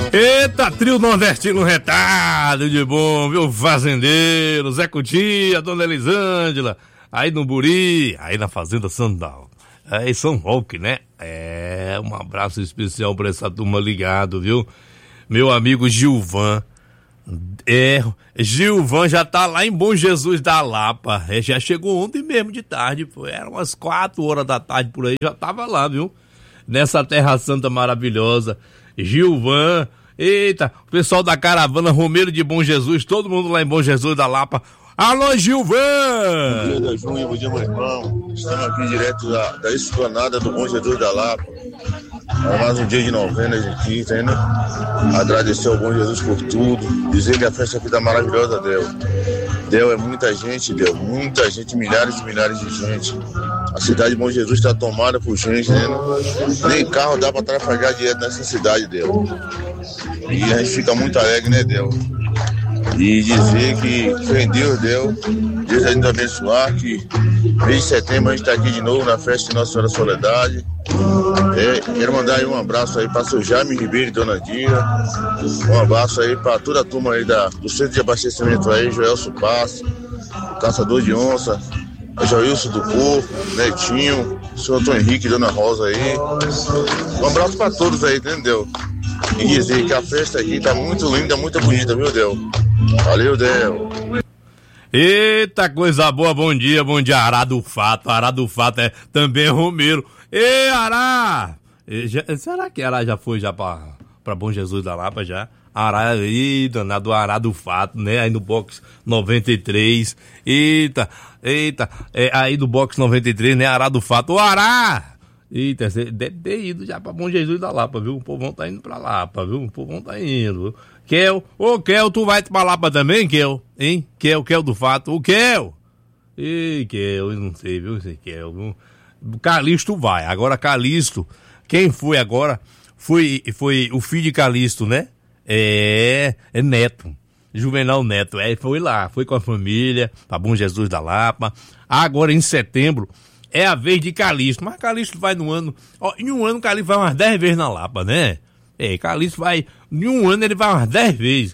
Eita, trio nordestino retado de bom, viu? Fazendeiro, Zé Cutia, Dona Elisângela, aí no Buri, aí na Fazenda Sandal, aí São Roque, né? Um abraço especial pra essa turma ligado, viu? Meu amigo Gilvan, Gilvan já tá lá em Bom Jesus da Lapa, já chegou ontem mesmo de tarde, eram umas 4 horas da tarde por aí, já tava lá, viu? Nessa Terra Santa maravilhosa, Gilvan. Eita, o pessoal da caravana Romeiro de Bom Jesus, todo mundo lá em Bom Jesus da Lapa. Alô, Gilvan! Bom dia, Júnior, bom dia, meu irmão. Estamos aqui direto da esplanada do Bom Jesus da Lapa. É mais um dia de novena aqui, tá indo? Agradecer ao Bom Jesus por tudo. Dizer que a festa aqui tá maravilhosa, Del é muita gente, muita gente, milhares e milhares de gente. A cidade de Bom Jesus está tomada por gente, né? Nem carro dá para trafegar direto nessa cidade, Del. E a gente fica muito alegre, né, Del? E dizer que fé em Deus, Deus a gente abençoar, que mês de setembro a gente está aqui de novo na festa de Nossa Senhora Soledade. Quero mandar aí um abraço aí para seu Jaime Ribeiro e Dona Dira. Um abraço aí para toda a turma aí do centro de abastecimento aí, Joelso Passo, Caçador de Onça, Joilson do Corpo, Netinho, seu Antônio Henrique e Dona Rosa aí. Um abraço para todos aí, entendeu? E dizer que a festa aqui tá muito linda, muito bonita, viu, Del? Valeu, Del. Eita, coisa boa, bom dia, Ará do Fato é também Romeiro. Ê, Ará! Será que Ará já foi pra Bom Jesus da Lapa já? Ará, danado Ará do Fato, né? Aí no box 93. Eita, aí no box 93, né? Ará do Fato. Ô, Ará! Eita, você deve ter ido já pra Bom Jesus da Lapa, viu? O povão tá indo pra Lapa, viu? O povão tá indo, viu? Kel, tu vai pra Lapa também, Kel? Hein? Kel do Fato. O Kel! Ei, Kel, eu não sei, viu? Esse Kel, viu? Calixto vai. Agora, Calixto, quem foi agora? Foi o filho de Calixto, né? É Neto. Juvenal Neto. Foi lá, foi com a família, pra Bom Jesus da Lapa. Agora, em setembro, é a vez de Calixto, mas Calixto vai no ano, em um ano Calixto vai umas 10 vezes na Lapa, né? Calixto vai, em um ano ele vai umas 10 vezes.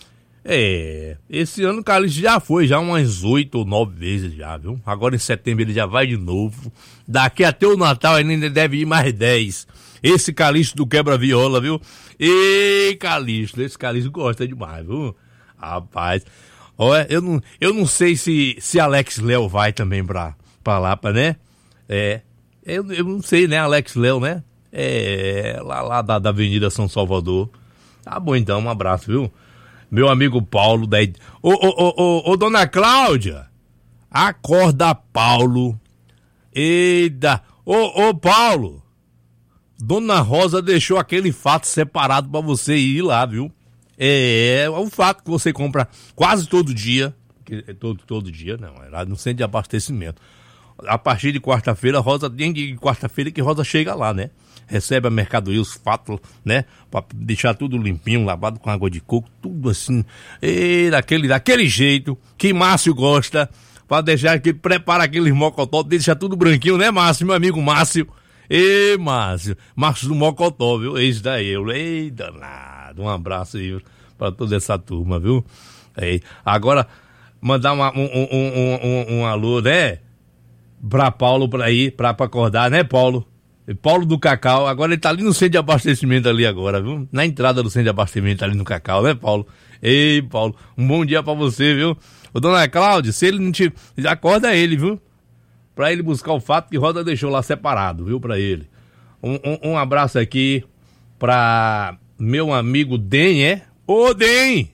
Esse ano Calixto já foi, já umas 8 ou 9 vezes já, viu? Agora em setembro ele já vai de novo. Daqui até o Natal ele ainda deve ir mais 10. Esse Calixto do quebra-viola, viu? Calixto, esse Calixto gosta demais, viu? Rapaz, olha, eu não sei se Alex Léo vai também pra Lapa, né? Eu não sei, né? Alex Léo, né? Lá da Avenida São Salvador. Tá bom então, um abraço, viu? Meu amigo Paulo da... Ô, dona Cláudia, acorda, Paulo. Eita, ô, Paulo, Dona Rosa deixou aquele fato separado pra você ir lá, viu? É um fato que você compra quase todo dia, todo dia, não, é lá no centro de abastecimento. A partir de quarta-feira, Rosa, tem de quarta-feira que Rosa chega lá, né? Recebe a mercadoria, os fatos, né? Pra deixar tudo limpinho, lavado com água de coco, tudo assim. E daquele jeito que Márcio gosta, pra deixar que prepara aqueles mocotó, deixa tudo branquinho, né, Márcio? Meu amigo Márcio. Márcio do Mocotó, viu? Esse daí, ei, danado. Um abraço aí pra toda essa turma, viu? Agora, mandar um alô, né? Pra Paulo pra ir, pra acordar, né, Paulo? Paulo do Cacau, agora ele tá ali no centro de abastecimento ali agora, viu? Na entrada do centro de abastecimento ali no Cacau, né, Paulo? Ei, Paulo, um bom dia pra você, viu? Ô, dona Cláudia, se ele não te... acorda ele, viu? Pra ele buscar o fato que Rosa deixou lá separado, viu, pra ele. Um abraço aqui pra meu amigo Den, Ô, Den!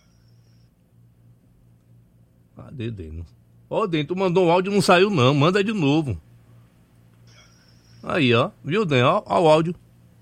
Cadê Den? Ô, Den, tu mandou um áudio e não saiu não, manda de novo. Aí, ó, viu, Den? Ó o áudio.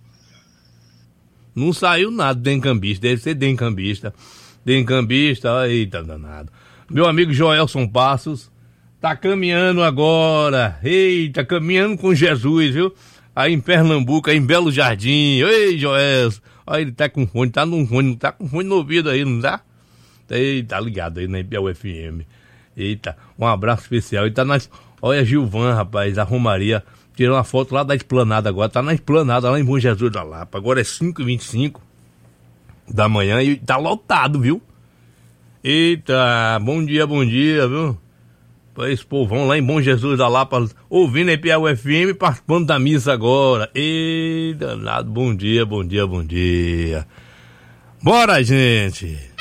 Não saiu nada, Den Cambista, deve ser Den Cambista. Den Cambista, eita danado. Meu amigo Joelson Passos tá caminhando agora, eita, caminhando com Jesus, viu? Aí em Pernambuco, aí em Belo Jardim. Ei, Joelson, aí ele tá com fone, tá com fone no ouvido aí, não tá? Eita, ligado aí na Ibial FM. Eita, um abraço especial. Ele tá olha, Gilvan, rapaz, a Romaria, tirou uma foto lá da esplanada agora, tá na esplanada lá em Bom Jesus da Lapa. Agora é 5h25. da manhã e tá lotado, viu? Eita, bom dia, viu? Pra esse povão lá em Bom Jesus da Lapa, ouvindo a Piauí FM, participando da missa agora. Eita, danado, bom dia. Bora, gente!